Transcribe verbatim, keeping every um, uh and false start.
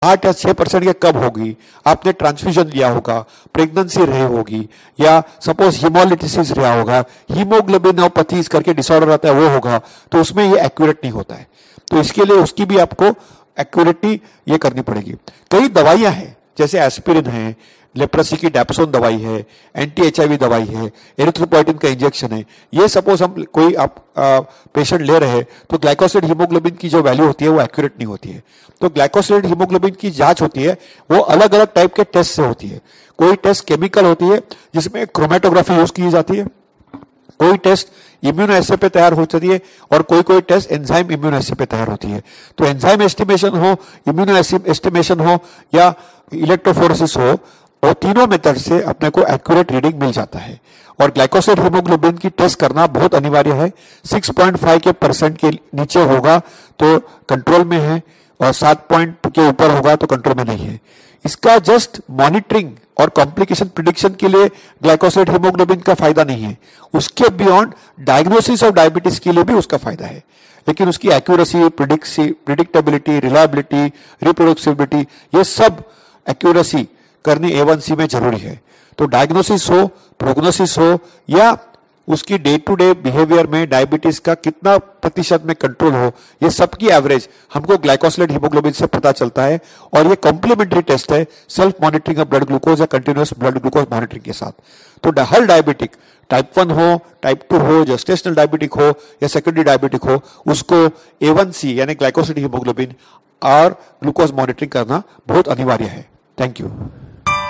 आठ या छह परसेंट या कब होगी, आपने ट्रांसफ्यूजन लिया होगा, प्रेगनेंसी रही होगी, या सपोज हीमोलिटिसिस रहा होगा, हीमोग्लोबिनोपैथीज करके डिसऑर्डर आता है वो होगा, तो उसमें ये एक्यूरेट नहीं होता है। तो इसके लिए उसकी भी आपको एक्यूरेटली ये करनी पड़ेगी। कई दवाइयां हैं जैसे एस्पिरिन है, लेप्रोसी की डैप्सोन दवाई है, एंटी एचआईवी दवाई है, एरिथ्रोपोइटिन का इंजेक्शन है। ये सपोज हम कोई आप पेशेंट ले रहे हैं तो ग्लाइकोसाइड हीमोग्लोबिन की जो वैल्यू होती है वो एक्यूरेट नहीं होती है। तो ग्लाइकोसाइड हीमोग्लोबिन की जांच होती है वो अलग अलग टाइप के टेस्ट से होती है। कोई टेस्ट केमिकल होती है जिसमें क्रोमेटोग्राफी यूज की जाती है, कोई टेस्ट इम्यूनो एसे पे तैयार हो जाती है, और कोई कोई टेस्ट एंजाइम इम्यूनो एसे पे तैयार होती है। तो एंजाइम एस्टिमेशन हो, इम्यूनो एस्टिमेशन हो या इलेक्ट्रोफोरेसिस हो, और तीनों मेथड से अपने को एक्यूरेट रीडिंग मिल जाता है। और ग्लाइकोसाइड हीमोग्लोबिन की टेस्ट करना बहुत अनिवार्य है। छह पॉइंट पाँच के परसेंट के नीचे होगा तो कंट्रोल में है, और सात पॉइंट के ऊपर होगा तो कंट्रोल में नहीं है। इसका जस्ट मॉनिटरिंग और कॉम्प्लिकेशन प्रिडिक्शन के लिए ग्लाइकोसाइड हीमोग्लोबिन का फायदा नहीं है, उसके बियॉन्ड डायग्नोसिस ऑफ डायबिटीज के लिए भी उसका फायदा है। लेकिन उसकी एक्यूरेसी, प्रिडिक्टेबिलिटी, रिलायबिलिटी, रिप्रोड्यूसिबिलिटी, ये सब एक्यूरेसी करनी ए वन सी में जरूरी है। तो डायग्नोसिस हो, प्रोग्नोसिस हो, या उसकी डे टू डे बिहेवियर में डायबिटीज का कितना प्रतिशत में कंट्रोल हो, ये सबकी एवरेज हमको ग्लाइकोसाइड हीमोग्लोबिन से पता चलता है। और ये कॉम्प्लीमेंट्री टेस्ट है self monitoring of blood glucose या कंटिन्यूअस ब्लड ग्लूकोज मॉनिटरिंग के साथ। तो हर डायबिटिक, टाइप वन हो, टाइप टू हो, जेस्टेशनल डायबिटिक हो या सेकेंडरी डायबिटिक हो, उसको ए वन सी यानी ग्लाइकोसाइड हीमोग्लोबिन और ग्लूकोज मॉनिटरिंग करना बहुत अनिवार्य है। Thank you.